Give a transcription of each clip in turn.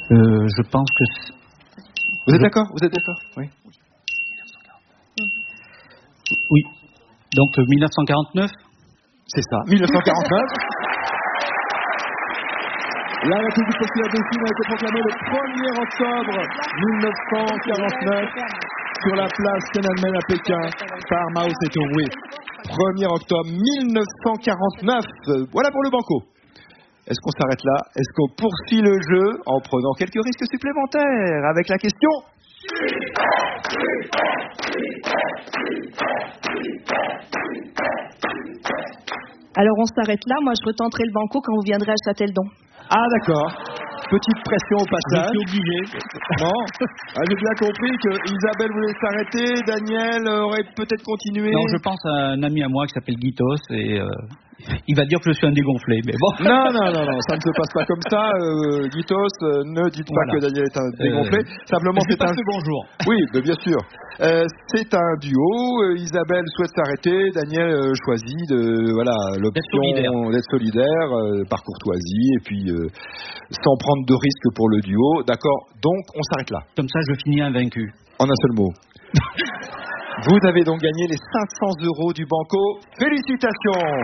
Je pense que... Vous êtes d'accord? Vous êtes d'accord? Oui. Oui. Donc 1949? C'est ça, 1949. La République populaire de Chine a été proclamée le 1er octobre 1949 sur la place Tiananmen à Pékin par Mao Tse-tung. Oui, 1er octobre 1949. Voilà pour le banco. Est-ce qu'on s'arrête là? Est-ce qu'on poursuit le jeu en prenant quelques risques supplémentaires avec la question? Alors on s'arrête là, moi je retenterai le banco quand vous viendrez à Châteldon. Ah d'accord. Petite pression au passage. Je suis obligé. Bon, j'ai bien compris que Isabelle voulait s'arrêter, Daniel aurait peut-être continué. Non, je pense à un ami à moi qui s'appelle Guitos et il va dire que je suis un dégonflé, mais bon. Non, ça ne se passe pas comme ça. Guitos, ne dites pas que Daniel est un dégonflé. Simplement, c'est un... bonjour. Oui, bien sûr. C'est un duo. Isabelle souhaite s'arrêter. Daniel choisit l'option d'être solidaire, par courtoisie, et puis sans prendre de risques pour le duo. D'accord. Donc, on s'arrête là. Comme ça, je finis invaincu. En un seul mot. Vous avez donc gagné les 500 € du banco. Félicitations.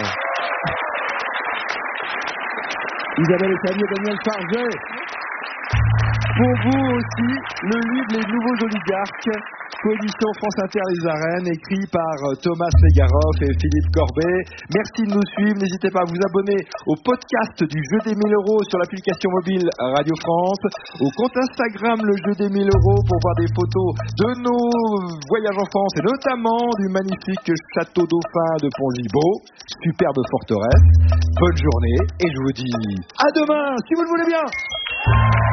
Isabelle Essayer et Daniel Farget. Pour vous aussi, le livre Les Nouveaux Oligarques, coédition France Inter Les Arènes, écrit par Thomas Legaroff et Philippe Corbet. Merci de nous suivre. N'hésitez pas à vous abonner au podcast du Jeu des 1000 € sur l'application mobile Radio France, au compte Instagram Le Jeu des 1000 € pour voir des photos de nos voyages en France et notamment du magnifique château dauphin de Pont-Gibaud, superbe forteresse. Bonne journée et je vous dis à demain si vous le voulez bien.